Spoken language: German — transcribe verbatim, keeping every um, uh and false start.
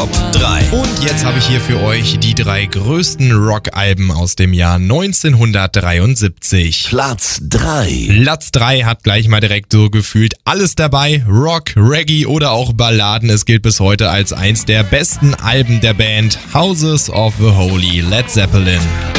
Top drei. Und jetzt habe ich hier für euch die drei größten Rockalben aus dem Jahr neunzehnhundertdreiundsiebzig. Platz drei. Platz drei hat gleich mal direkt so gefühlt alles dabei. Rock, Reggae oder auch Balladen. Es gilt bis heute als eins der besten Alben der Band Houses of the Holy, Led Zeppelin.